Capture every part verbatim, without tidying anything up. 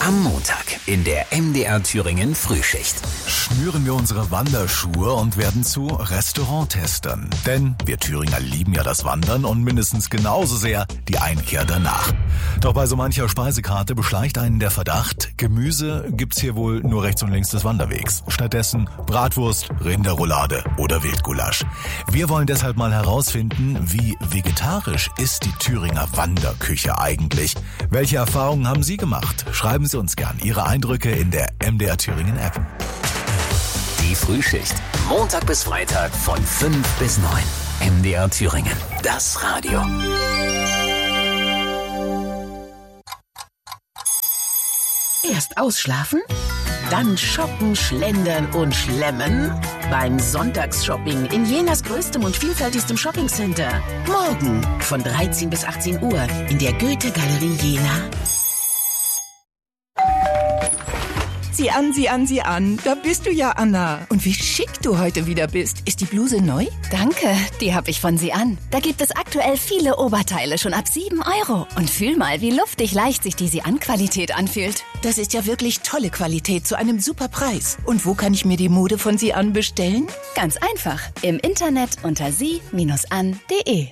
Am Montag in der M D R Thüringen Frühschicht. Schnüren wir unsere Wanderschuhe und werden zu Restauranttestern. Denn wir Thüringer lieben ja das Wandern und mindestens genauso sehr die Einkehr danach. Doch bei so mancher Speisekarte beschleicht einen der Verdacht, Gemüse gibt's hier wohl nur rechts und links des Wanderwegs. Stattdessen Bratwurst, Rinderroulade oder Wildgulasch. Wir wollen deshalb mal herausfinden, wie vegetarisch ist die Thüringer Wanderküche eigentlich? Welche Erfahrungen haben Sie gemacht? Schreiben Sie uns gern Ihre Eindrücke in der M D R Thüringen App. Die Frühschicht. Montag bis Freitag von fünf bis neun. M D R Thüringen. Das Radio. Erst ausschlafen, dann shoppen, schlendern und schlemmen. Beim Sonntagsshopping in Jenas größtem und vielfältigstem Shoppingcenter. Morgen von dreizehn bis achtzehn Uhr in der Goethe-Galerie Jena. Sieh an, sieh an, sieh an. Da bist du ja, Anna. Und wie schick du heute wieder bist. Ist die Bluse neu? Danke, die habe ich von Sie an. Da gibt es aktuell viele Oberteile schon ab sieben Euro. Und fühl mal, wie luftig leicht sich die Sie an Qualität anfühlt. Das ist ja wirklich tolle Qualität zu einem super Preis. Und wo kann ich mir die Mode von Sie an bestellen? Ganz einfach. Im Internet unter sie an punkt de.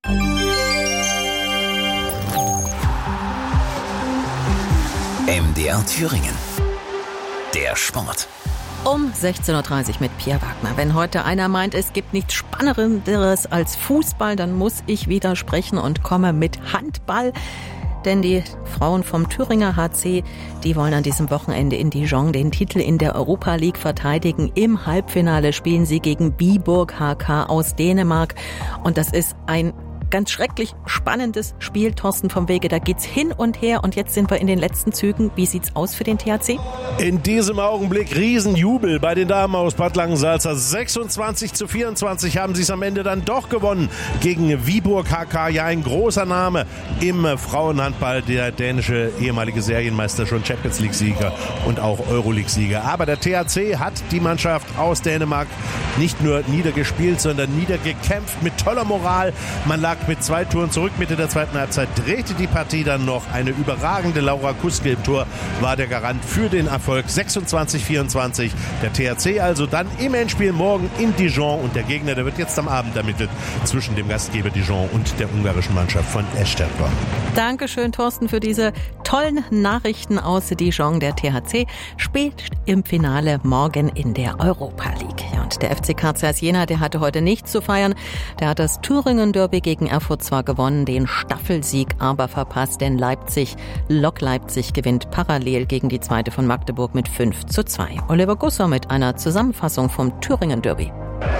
M D R Thüringen. Der Sport. Um sechzehn Uhr dreißig mit Pia Wagner. Wenn heute einer meint, es gibt nichts Spannenderes als Fußball, dann muss ich widersprechen und komme mit Handball. Denn die Frauen vom Thüringer H C, die wollen an diesem Wochenende in Dijon den Titel in der Europa League verteidigen. Im Halbfinale spielen sie gegen Viborg H K aus Dänemark. Und das ist ein ganz schrecklich spannendes Spiel, Thorsten vom Wege. Da geht's hin und her und jetzt sind wir in den letzten Zügen. Wie sieht's aus für den T H C? In diesem Augenblick Riesenjubel bei den Damen aus Bad Langensalza. sechsundzwanzig zu vierundzwanzig haben sie es am Ende dann doch gewonnen gegen Viborg H K. Ja, ein großer Name im Frauenhandball, der dänische ehemalige Serienmeister, schon Champions League-Sieger und auch Euroleague-Sieger. Aber der T H C hat die Mannschaft aus Dänemark nicht nur niedergespielt, sondern niedergekämpft mit toller Moral. Man lag mit zwei Toren zurück. Mitte der zweiten Halbzeit drehte die Partie dann noch. Eine überragende Laura Kuske im Tor war der Garant für den Erfolg. sechsundzwanzig vierundzwanzig. Der T H C also dann im Endspiel morgen in Dijon. Und der Gegner, der wird jetzt am Abend ermittelt zwischen dem Gastgeber Dijon und der ungarischen Mannschaft von Esztergom. Dankeschön, Thorsten, für diese tollen Nachrichten aus Dijon. Der T H C spielt im Finale morgen in der Europa League. Ja, und der F C K Z Jena, der hatte heute nichts zu feiern. Der hat das Thüringen-Derby gegen Erfurt zwar gewonnen, den Staffelsieg aber verpasst, denn Leipzig, Lok Leipzig gewinnt parallel gegen die zweite von Magdeburg mit fünf zu zwei. Oliver Gusser mit einer Zusammenfassung vom Thüringen-Derby.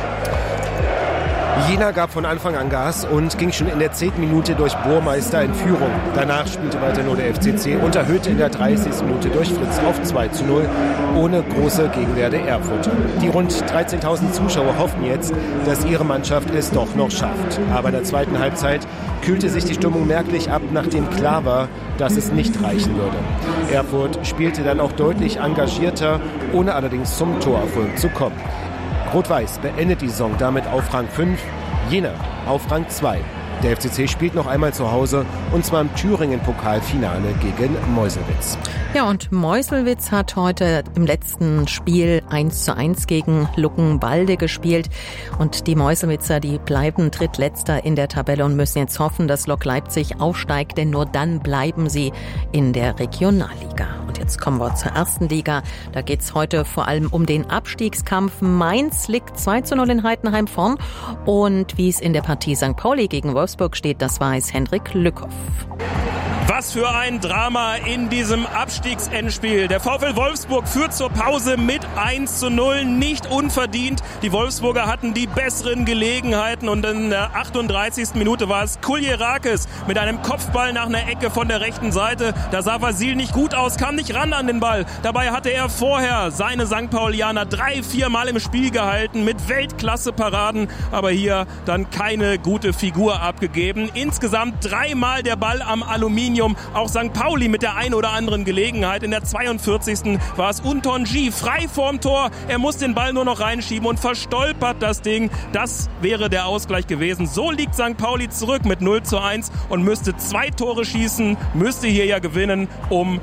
Jena gab von Anfang an Gas und ging schon in der zehnten Minute durch Burmeister in Führung. Danach spielte weiter nur der F C C und erhöhte in der dreißigsten Minute durch Fritz auf zwei zu null, ohne große Gegenwehr der Erfurter. Die rund dreizehntausend Zuschauer hoffen jetzt, dass ihre Mannschaft es doch noch schafft. Aber in der zweiten Halbzeit kühlte sich die Stimmung merklich ab, nachdem klar war, dass es nicht reichen würde. Erfurt spielte dann auch deutlich engagierter, ohne allerdings zum Torerfolg zu kommen. Rot-Weiß beendet die Saison damit auf Rang fünf, Jena auf Rang zwei. Der F C C spielt noch einmal zu Hause und zwar im Thüringen-Pokalfinale gegen Meuselwitz. Ja, und Meuselwitz hat heute im letzten Spiel eins zu eins gegen Luckenwalde gespielt. Und die Meuselwitzer, die bleiben drittletzter in der Tabelle und müssen jetzt hoffen, dass Lok Leipzig aufsteigt, denn nur dann bleiben sie in der Regionalliga. Und jetzt kommen wir zur ersten Liga. Da geht's heute vor allem um den Abstiegskampf. Mainz liegt zwei zu null in Heidenheim vorn. Und wie es in der Partie Sankt Pauli gegen Wolfsburg steht, das weiß Hendrik Lückhoff. Was für ein Drama in diesem Abstiegsendspiel. Der VfL Wolfsburg führt zur Pause mit eins zu null, nicht unverdient. Die Wolfsburger hatten die besseren Gelegenheiten und in der achtunddreißigsten Minute war es Kuljerakis mit einem Kopfball nach einer Ecke von der rechten Seite. Da sah Vasil nicht gut aus, kam nicht ran an den Ball. Dabei hatte er vorher seine Sankt Paulianer drei, vier Mal im Spiel gehalten mit Weltklasse-Paraden, aber hier dann keine gute Figur abgegeben. Insgesamt dreimal der Ball am Aluminium. Auch Sankt Pauli mit der ein oder anderen Gelegenheit. In der zweiundvierzigsten war es Untonji frei vorm Tor. Er muss den Ball nur noch reinschieben und verstolpert das Ding. Das wäre der Ausgleich gewesen. So liegt Sankt Pauli zurück mit null zu eins und müsste zwei Tore schießen, müsste hier ja gewinnen, um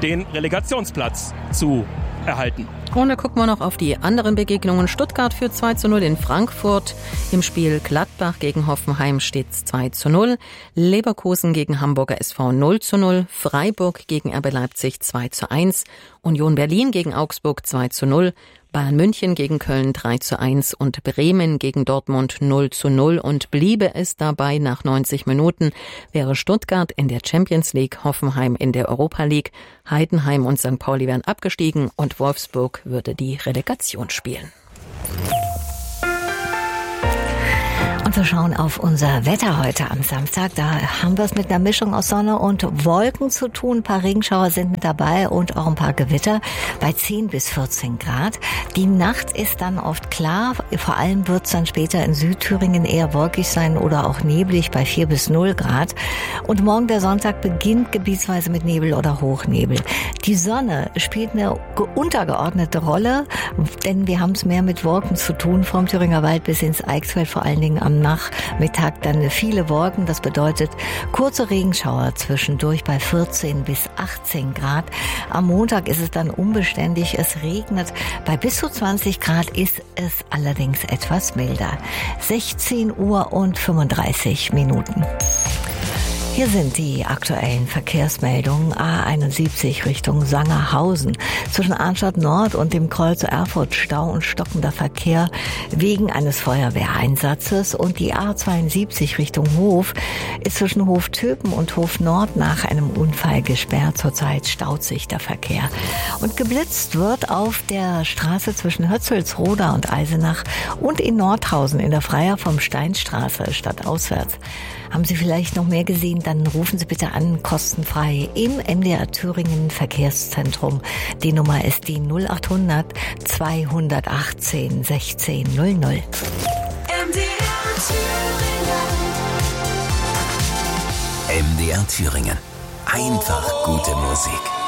den Relegationsplatz zu erhalten. Und da gucken wir noch auf die anderen Begegnungen. Stuttgart führt zwei zu null in Frankfurt. Im Spiel Gladbach gegen Hoffenheim steht es zwei zu null. Leverkusen gegen Hamburger S V null zu null. Freiburg gegen R B Leipzig zwei zu eins. Union Berlin gegen Augsburg zwei zu null. Bayern München gegen Köln drei zu eins und Bremen gegen Dortmund null zu null. Und bliebe es dabei nach neunzig Minuten, wäre Stuttgart in der Champions League, Hoffenheim in der Europa League, Heidenheim und Sankt Pauli wären abgestiegen und Wolfsburg würde die Relegation spielen. Und wir schauen auf unser Wetter heute am Samstag. Da haben wir es mit einer Mischung aus Sonne und Wolken zu tun. Ein paar Regenschauer sind mit dabei und auch ein paar Gewitter bei zehn bis vierzehn Grad. Die Nacht ist dann oft klar. Vor allem wird es dann später in Südthüringen eher wolkig sein oder auch neblig bei vier bis null Grad. Und morgen der Sonntag beginnt gebietsweise mit Nebel oder Hochnebel. Die Sonne spielt eine untergeordnete Rolle, denn wir haben es mehr mit Wolken zu tun, vom Thüringer Wald bis ins Eichsfeld, vor allen Dingen am Nachmittag dann viele Wolken. Das bedeutet kurze Regenschauer zwischendurch bei vierzehn bis achtzehn Grad. Am Montag ist es dann unbeständig. Es regnet. Bei bis zu zwanzig Grad ist es allerdings etwas milder. sechzehn Uhr und fünfunddreißig Minuten. Hier sind die aktuellen Verkehrsmeldungen. A einundsiebzig Richtung Sangerhausen. Zwischen Arnstadt Nord und dem Kreuz Erfurt Stau und stockender Verkehr wegen eines Feuerwehreinsatzes. Und die A zweiundsiebzig Richtung Hof ist zwischen Hof Töpen und Hof Nord nach einem Unfall gesperrt. Zurzeit staut sich der Verkehr. Und geblitzt wird auf der Straße zwischen Hötzelsroda und Eisenach und in Nordhausen in der Freier vom Steinstraße stadtauswärts. Haben Sie vielleicht noch mehr gesehen? Dann rufen Sie bitte an, kostenfrei im M D R Thüringen Verkehrszentrum. Die Nummer ist die null achthundert zweihundertachtzehn sechzehn null null. M D R Thüringen. M D R Thüringen. Einfach gute Musik.